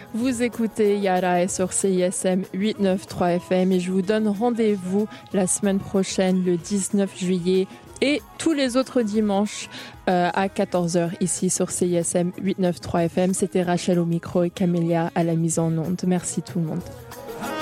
Vous écoutez Yara sur CISM 893 FM et je vous donne rendez-vous la semaine prochaine, le 19 juillet et tous les autres dimanches à 14h ici sur CISM 893 FM. C'était Rachel au micro et Camélia à la mise en onde. Merci tout le monde.